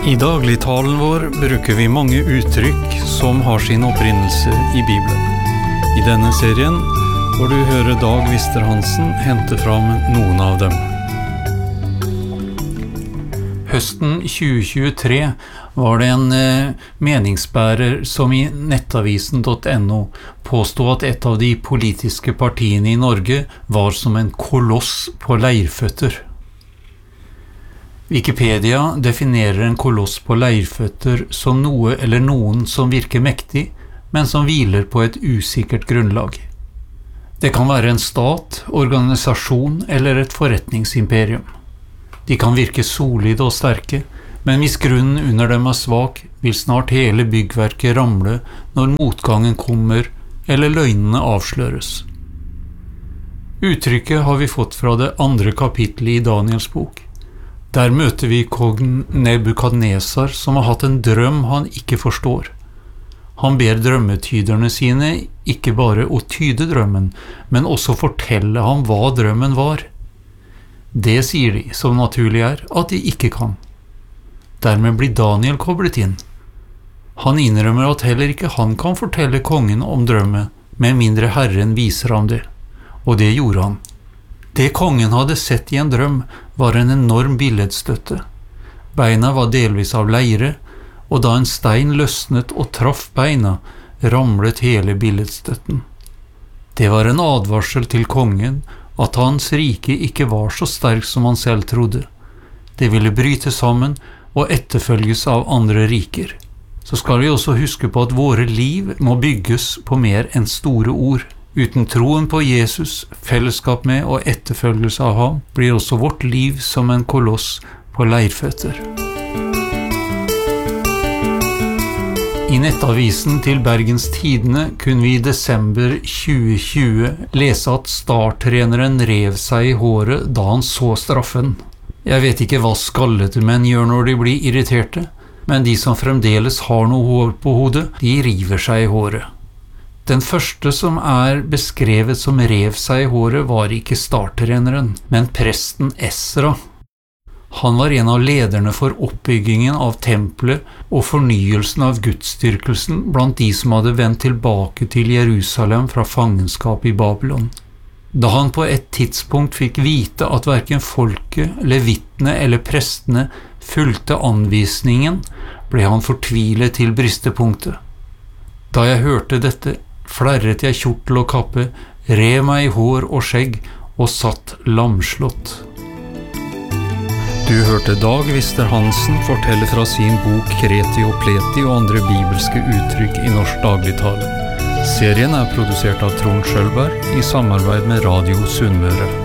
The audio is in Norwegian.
I dagligtalen vår bruker vi mange uttrykk som har sin opprinnelse i Bibelen. I denne serien får du høre Dag Vister-Hansen hente fram noen av dem. Høsten 2023 var det en meningsbærer som i nettavisen.no påstod at et av de politiske partiene i Norge var som en koloss på leirføtter. Wikipedia definerer en koloss på leirføtter som noe eller noen som virker mektig, men som hviler på et usikkert grunnlag. Det kan være en stat, organisasjon eller et forretningsimperium. De kan virke solide og sterke, men hvis grunnen under dem er svak, vil snart hele byggverket ramle når motgangen kommer eller løgnene avsløres. Uttrykket har vi fått fra det 2. kapittelet i Daniels bok. Der møter vi kongen Nebukadnesar som har hatt en drøm han ikke forstår. Han ber drømmetyderne sine ikke bare å tyde drømmen, men også fortelle ham hva drømmen var. Det sier de, som naturlig er, at de ikke kan. Dermed blir Daniel koblet inn. Han innrømmer at heller ikke han kan fortelle kongen om drømmen, med mindre Herren viser ham det. Og det gjorde han. Det kongen hadde sett i en drøm var en enorm billedstøtte. Beina var delvis av leire, og da en stein løsnet og traff beina, ramlet hele billedstøtten. Det var en advarsel til kongen at hans rike ikke var så sterk som han selv trodde. Det ville bryte sammen og etterfølges av andre riker. Så skal vi også huske på at våre liv må bygges på mer enn store ord. Uten troen på Jesus, fellesskap med og etterfølgelse av ham, blir også vårt liv som en koloss på leirføtter. I nettavisen til Bergens Tidende kunne vi i desember 2020 lese at Start-treneren rev seg i håret da han så straffen. Jeg vet ikke hva skallete menn gjør når de blir irriterte, men de som fremdeles har noe hår på hodet, de river seg i håret. Den første som er beskrevet som rev seg i håret var ikke Start-treneren, men presten Esra. Han var en av lederne for oppbyggingen av tempelet og fornyelsen av gudsdyrkelsen blant de som hadde vendt tilbake til Jerusalem fra fangenskap i Babylon. Da han på et tidspunkt fikk vite at hverken folket, levittene eller prestene fulgte anvisningen, ble han fortvilet til bristepunktet. Da jeg hørte dette, flerret jeg kjortel og kappe, rev meg i hår og skjegg og satt lamslått. Du hørte Dag Vister-Hansen fortelle fra sin bok Kreti og Pleti og andre bibelske uttrykk i norsk dagligtale. Serien er produsert av Trond Schølberg i samarbeid med Radio Sunnmøre.